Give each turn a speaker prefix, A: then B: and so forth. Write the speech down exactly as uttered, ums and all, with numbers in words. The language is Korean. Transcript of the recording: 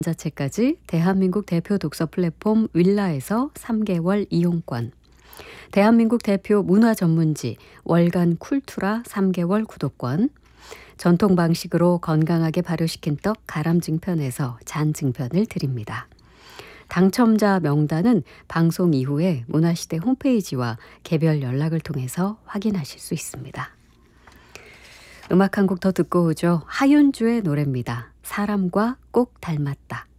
A: 자체까지 대한민국 대표 독서 플랫폼 윌라에서 삼 개월 이용권, 대한민국 대표 문화 전문지 월간 쿨투라 삼 개월 구독권, 전통 방식으로 건강하게 발효시킨 떡 가람증편에서 잔증편을 드립니다. 당첨자 명단은 방송 이후에 문화시대 홈페이지와 개별 연락을 통해서 확인하실 수 있습니다. 음악 한 곡 더 듣고 오죠. 하윤주의 노래입니다. 사람과 꼭 닮았다.